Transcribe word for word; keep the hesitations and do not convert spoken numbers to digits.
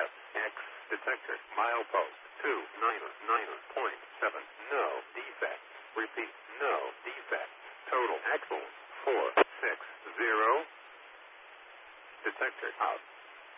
X detector. Milepost two nine nine point seven. No defects. Repeat. No defects. Total excellent. four six zero. Detector out.